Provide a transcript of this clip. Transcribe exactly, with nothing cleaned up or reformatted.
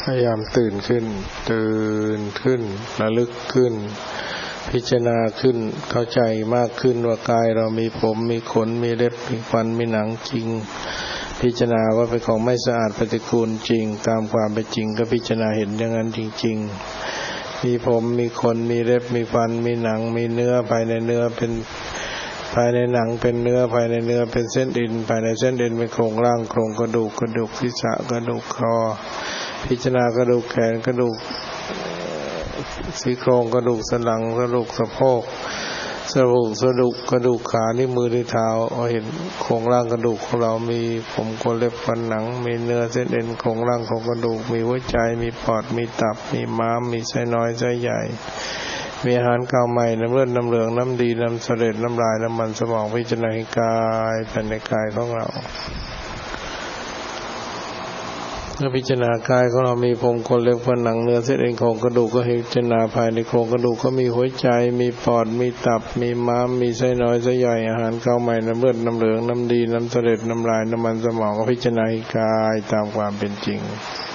พยายามตื่นขึ้นตื่นขึ้นระลึกขึ้นพิจารณาขึ้นเข้าใจมากขึ้นว่ากายเรามีผมมีขนมีเล็บมีฟันมีหนังจริงพิจารณาว่าเป็นของไม่สะอาดปฏิกูลจริงตามความเป็นจริงก็พิจารณาเห็นอย่างนั้นจริงๆมีผมมีขนมีเล็บมีฟันมีหนังมีเนื้อภายในเนื้อเป็นภายในหนังเป็นเนื้อภายในเนื้อเป็นเส้นเอ็นภายในเส้นเอ็นเป็นโครงร่างโครงกระดูกกระดูกศีรษะกระดูกคอพิจารณากระดูกแขนกระดูกซี่โครงกระดูกสันหลังกระดูกสะโพกสะโพกสะดุกกระดูกขานิ้วมือนิ้วเท้าเอาเห็นโครงร่างกระดูกของเรามีผมขนเล็บฟันหนังมีเนื้อเส้นเอ็นโครงร่างของกระดูกมีหัวใจมีปอดมีตับมีม้ามมีไส้น้อยไส้ใหญ่มีอาหารเก่าใหม่น้ำเลือดน้ำเหลืองน้ำดีน้ำเสลดน้ำลายน้ำมันสมองพิจารณากายภายในกายของเราเมื่อพิจารณากายของเรามีผมขนเล็บฟันหนังเนื้อเส้นเอ็นโครงกระดูกก็ให้พิจารณาภายในโครงกระดูกก็มีหัวใจมีปอดมีตับมีม้ามมีไส้น้อยไส้ใหญ่อาหารเก่าใหม่น้ำเลือดน้ำเหลืองน้ำดีน้ำเสลดน้ำลายน้ำมันสมองก็พิจารณากายตามความเป็นจริง